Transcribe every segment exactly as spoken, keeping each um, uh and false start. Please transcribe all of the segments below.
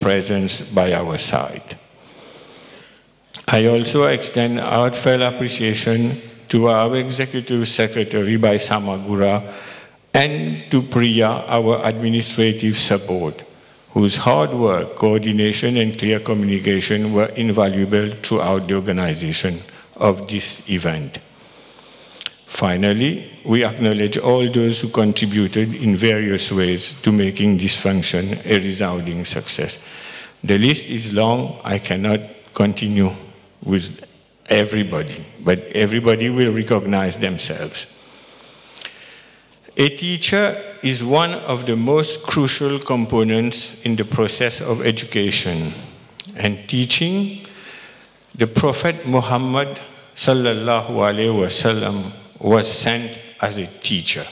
presence by our side. I also extend heartfelt appreciation to our Executive Secretary Bhai Samagura and to Priya, our administrative support, whose hard work, coordination, and clear communication were invaluable throughout the organization of this event. Finally, we acknowledge all those who contributed in various ways to making this function a resounding success. The list is long. I cannot continue with everybody, but everybody will recognize themselves. A teacher is one of the most crucial components in the process of education and teaching. The Prophet Muhammad sallallahu alaihi wasallam was sent as a teacher.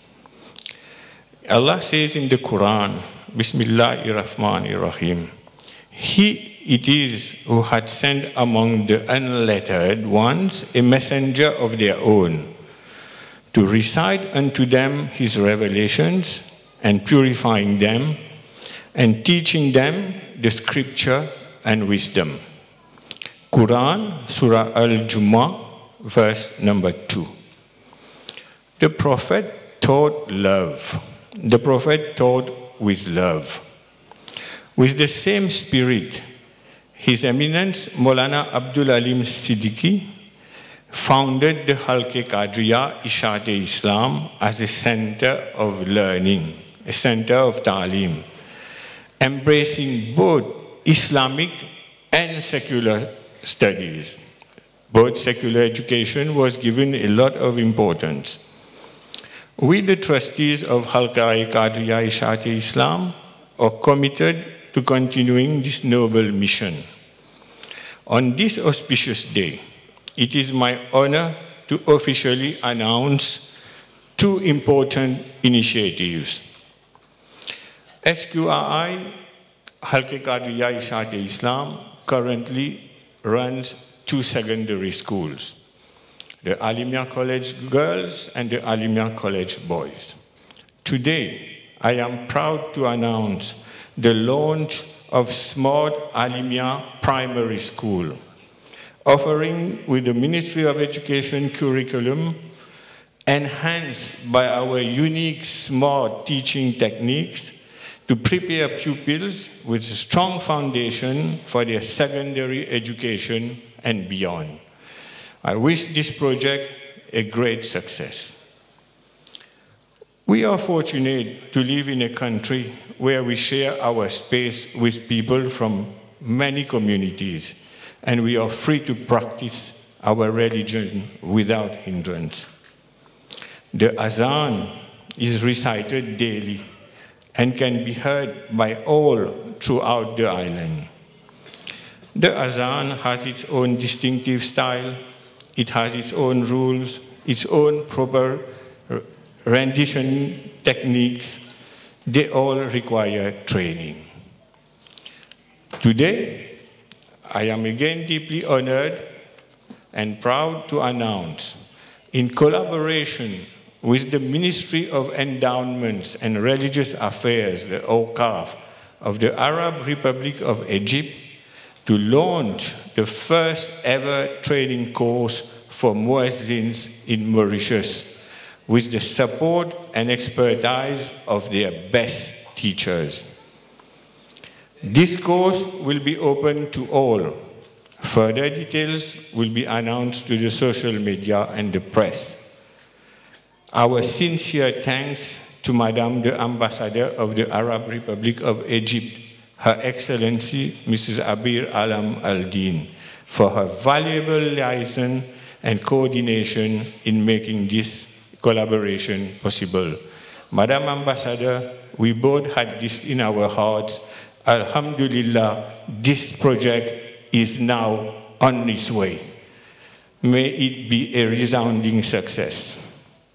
Allah says in the Quran, Bismillahir Rahmanir Rahim, He it is who had sent among the unlettered ones a messenger of their own, to recite unto them his revelations and purifying them and teaching them the scripture and wisdom. Quran, Surah Al-Jumu'ah, verse number two. The Prophet taught love. The Prophet taught with love. With the same spirit, His Eminence Maulana Abdul Alim Siddiqui founded the Halke Qadriya Ishat-e-Islam as a center of learning, a center of ta'lim, embracing both Islamic and secular studies. Both secular education was given a lot of importance. We, the trustees of Halka Qadriya Ishat-e-Islam, are committed to continuing this noble mission. On this auspicious day, it is my honor to officially announce two important initiatives. S Q R I, Halke Qadriya Ishat-e-Islam, currently runs two secondary schools, the Alimia College Girls and the Alimia College Boys. Today, I am proud to announce the launch of Smart Alimia Primary School, offering with the Ministry of Education curriculum enhanced by our unique smart teaching techniques to prepare pupils with a strong foundation for their secondary education and beyond. I wish this project a great success. We are fortunate to live in a country where we share our space with people from many communities, and we are free to practice our religion without hindrance. The Azan is recited daily and can be heard by all throughout the island. The Azan has its own distinctive style, it has its own rules, its own proper rendition techniques. They all require training. Today, I am again deeply honored and proud to announce, in collaboration with the Ministry of Endowments and Religious Affairs, the Awqaf of the Arab Republic of Egypt, to launch the first ever training course for muezzins in Mauritius, with the support and expertise of their best teachers. This course will be open to all. Further details will be announced to the social media and the press. Our sincere thanks to Madame the Ambassador of the Arab Republic of Egypt, Her Excellency Missus Abir Alam Al-Din, for her valuable liaison and coordination in making this collaboration possible. Madam Ambassador, we both had this in our hearts. Alhamdulillah, this project is now on its way. May it be a resounding success.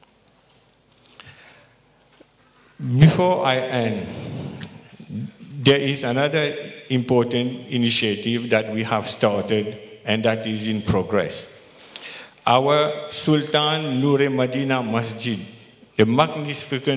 Before I end, there is another important initiative that we have started and that is in progress. Our Sultan Noor-e-Madina Masjid, the magnificent